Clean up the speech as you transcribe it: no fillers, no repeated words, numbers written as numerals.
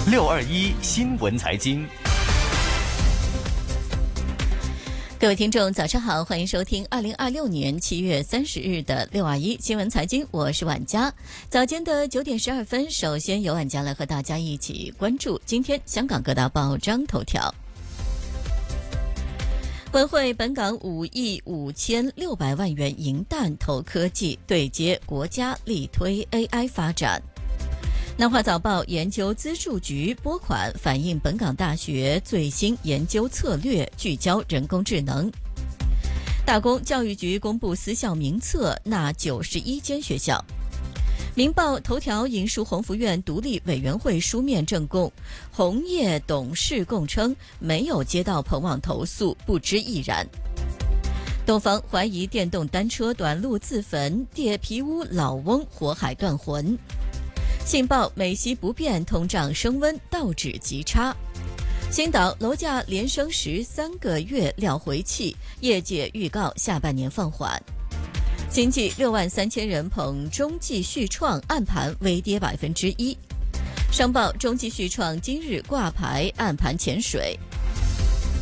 621新闻财经。 各位听众早上好，欢迎收听2026年7月30日的621新闻财经，我是婉佳。早间的9点12分，首先由婉佳来和大家一起关注今天香港各大报章头条。文汇本港5亿5600万元银弹投科技，对接国家力推 AI 发展。南华早报研究资助局拨款反映本港大学最新研究策略，聚焦人工智能。大公教育局公布私校名册，纳91间学校。明报头条引述鸿福院独立委员会书面证供，红叶董事供称没有接到彭网投诉，不知亦然。东方怀疑电动单车短路自焚，địa皮屋老翁火海断魂。信报美息不变，通胀升温，道指急差。星岛楼价连升13个月料回气，业界预告下半年放缓。经济63000人捧中继续创，暗盘微跌1%。商报中继续创今日挂牌，暗盘潜水。